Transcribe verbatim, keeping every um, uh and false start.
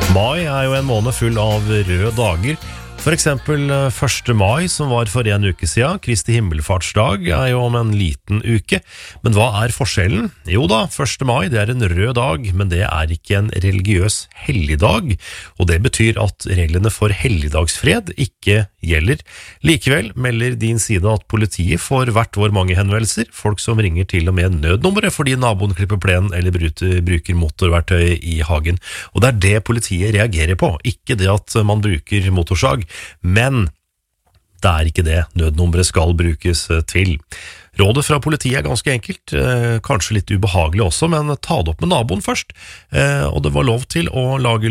Mai er jo en måned full av røde dager. For eksempel første mai, som var for en uke siden. Kristi himmelfartsdag er jo om en liten uke. Men hva er forskjellen? Jo da, første mai det er en rød dag, men det er ikke en religiøs helligdag. Og det betyr at reglene for helligdagsfred ikke gjelder. Likevel melder din side at politiet får hvert år mange henvendelser. Folk som ringer til og med nødnummeret fordi naboen klipper plenen eller bruker motorverktøy i hagen. Og det er det politiet reagerer på, ikke det at man bruker motorsag. Men det er ikke det nødnummeret skal brukes til. Rådet fra politiet er ganske enkelt, kanskje litt ubehagelig også, men ta det opp med naboen først. Og det var lov til å lage